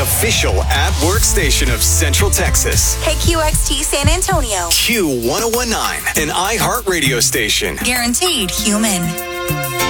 official at-work station of Central Texas. KQXT San Antonio. Q1019, an iHeart radio station. Guaranteed human.